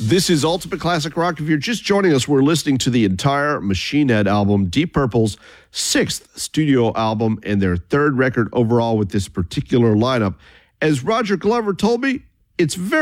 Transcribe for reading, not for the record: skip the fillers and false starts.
This is Ultimate Classic Rock. If you're just joining us, we're listening to the entire Machine Head album, Deep Purple's sixth studio album and their third record overall with this particular lineup. As Roger Glover told me, it's very